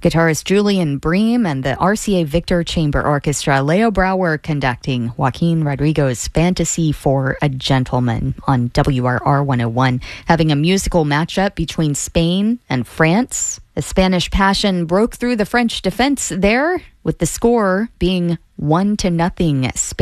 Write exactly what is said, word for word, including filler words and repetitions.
Guitarist Julian Bream and the R C A Victor Chamber Orchestra, Leo Brower conducting Joaquin Rodrigo's Fantasy for a Gentleman on W R R one oh one, having a musical matchup between Spain and France. The Spanish passion broke through the French defense there, with the score being one to nothing. Spain